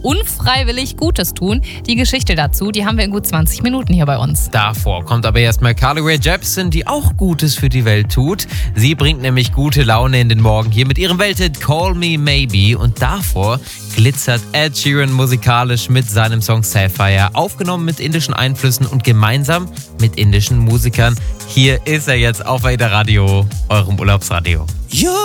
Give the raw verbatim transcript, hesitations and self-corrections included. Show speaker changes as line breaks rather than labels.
unfreiwillig Gutes tun. Die Geschichte dazu, die haben wir in gut zwanzig Minuten hier bei uns.
Davor kommt aber erstmal Carly Rae Jepsen, die auch Gutes für die Welt tut. Sie bringt nämlich gute Laune in den Morgen hier mit ihrem Welthit Call Me Maybe. Und davor glitzert Ed Sheeran musikalisch mit seinem Song Sapphire, aufgenommen mit indischen Einflüssen und gemeinsam mit indischen Musikern. Hier ist er jetzt auf Aida Radio, eurem Urlaubsradio.
You're